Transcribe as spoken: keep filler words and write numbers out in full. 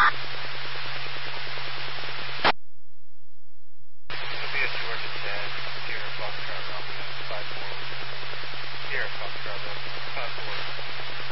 It'll be a Georgia Tech, Sierra Foxtrot Romeo, five four. Sierra Foxtrot Romeo, five four.